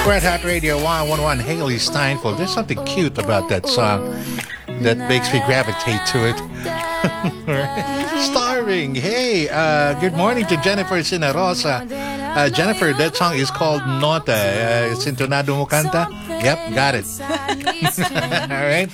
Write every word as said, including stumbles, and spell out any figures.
Red Hot Radio one one one, Haley Steinfeld. There's something cute about that song that makes me gravitate to it. Starring, hey, uh, good morning to Jennifer Sinarosa. Uh, Jennifer, that song is called Nota. Uh, Sintonado Mo Kanta? Yep, got it. All right.